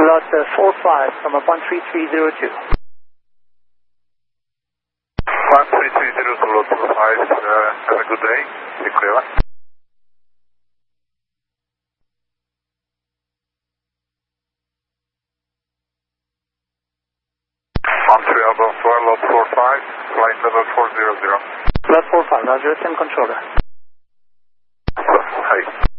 Lot 45 from 13302. 13302, Lot 45, have a good day. Dziękuję. 13 above 12, Lot 45, flight level 400. Lot 45, Roger, Sim controller. Hi.